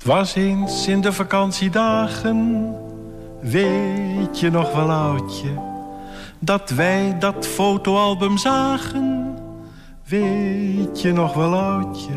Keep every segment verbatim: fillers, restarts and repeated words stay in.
Het was eens in de vakantiedagen, weet je nog wel oudje, dat wij dat fotoalbum zagen, weet je nog wel oudje.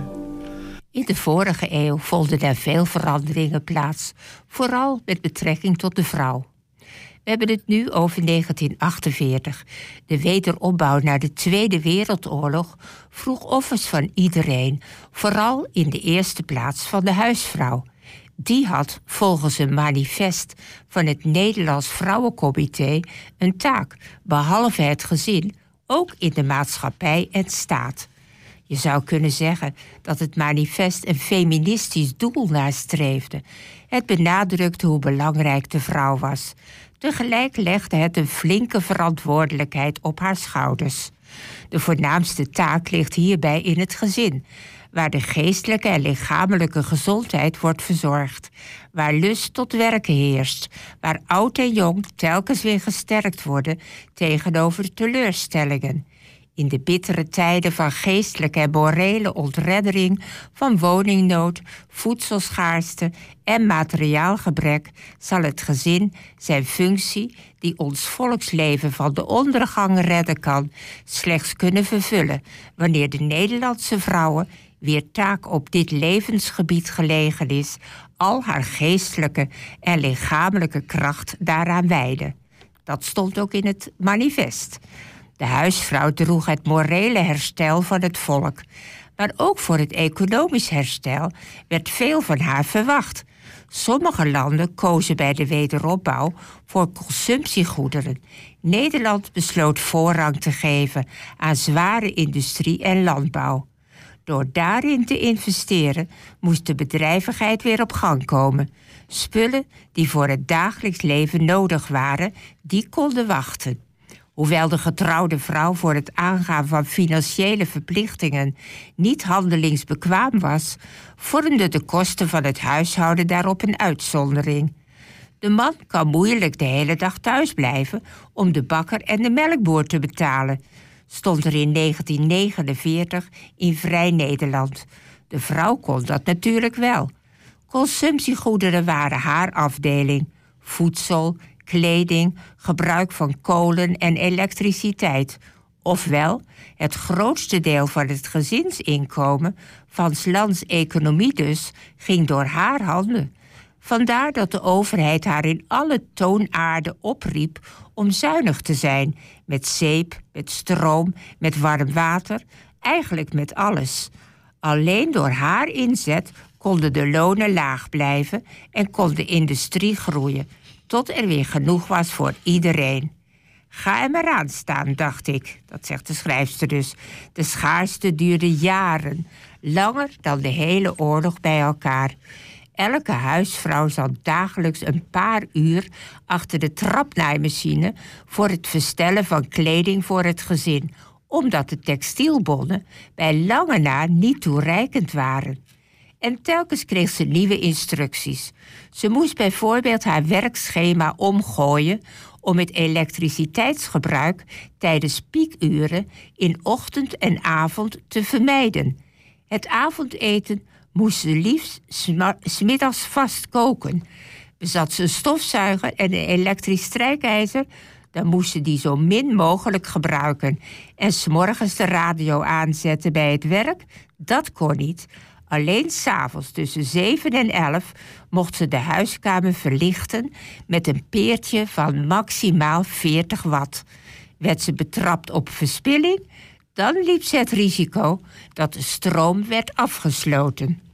In de vorige eeuw vonden er veel veranderingen plaats, vooral met betrekking tot de vrouw. We hebben het nu over negentien achtenveertig. De wederopbouw na de Tweede Wereldoorlog vroeg offers van iedereen, vooral in de eerste plaats van de huisvrouw. Die had volgens een manifest van het Nederlands Vrouwencomité een taak, behalve het gezin, ook in de maatschappij en staat. Je zou kunnen zeggen dat het manifest een feministisch doel nastreefde. Het benadrukte hoe belangrijk de vrouw was. Tegelijk legde het een flinke verantwoordelijkheid op haar schouders. De voornaamste taak ligt hierbij in het gezin, waar de geestelijke en lichamelijke gezondheid wordt verzorgd, waar lust tot werken heerst, waar oud en jong telkens weer gesterkt worden tegenover teleurstellingen. In de bittere tijden van geestelijke en morele ontreddering, van woningnood, voedselschaarste en materiaalgebrek, zal het gezin zijn functie, die ons volksleven van de ondergang redden kan, slechts kunnen vervullen wanneer de Nederlandse vrouwen, wier taak op dit levensgebied gelegen is, al haar geestelijke en lichamelijke kracht daaraan wijden. Dat stond ook in het manifest. De huisvrouw droeg het morele herstel van het volk. Maar ook voor het economisch herstel werd veel van haar verwacht. Sommige landen kozen bij de wederopbouw voor consumptiegoederen. Nederland besloot voorrang te geven aan zware industrie en landbouw. Door daarin te investeren moest de bedrijvigheid weer op gang komen. Spullen die voor het dagelijks leven nodig waren, die konden wachten. Hoewel de getrouwde vrouw voor het aangaan van financiële verplichtingen niet handelingsbekwaam was, vormden de kosten van het huishouden daarop een uitzondering. De man kan moeilijk de hele dag thuis blijven om de bakker en de melkboer te betalen, stond er in negentien negenenveertig in Vrij Nederland. De vrouw kon dat natuurlijk wel. Consumptiegoederen waren haar afdeling. Voedsel, kleding, gebruik van kolen en elektriciteit. Ofwel, het grootste deel van het gezinsinkomen, van 's lands economie dus, ging door haar handen. Vandaar dat de overheid haar in alle toonaarden opriep om zuinig te zijn, met zeep, met stroom, met warm water, eigenlijk met alles. Alleen door haar inzet konden de lonen laag blijven en kon de industrie groeien, tot er weer genoeg was voor iedereen. Ga er maar aan staan, dacht ik, dat zegt de schrijfster dus. De schaarste duurde jaren, langer dan de hele oorlog bij elkaar. Elke huisvrouw zat dagelijks een paar uur achter de trapnaaimachine voor het verstellen van kleding voor het gezin, omdat de textielbonnen bij lange na niet toereikend waren. En telkens kreeg ze nieuwe instructies. Ze moest bijvoorbeeld haar werkschema omgooien om het elektriciteitsgebruik tijdens piekuren in ochtend en avond te vermijden. Het avondeten moest ze liefst 's middags vast koken. Bezat ze een stofzuiger en een elektrisch strijkijzer, dan moest ze die zo min mogelijk gebruiken. En 's morgens de radio aanzetten bij het werk, dat kon niet. Alleen 's avonds tussen zeven en elf mocht ze de huiskamer verlichten met een peertje van maximaal veertig watt. Werd ze betrapt op verspilling, dan liep ze het risico dat de stroom werd afgesloten.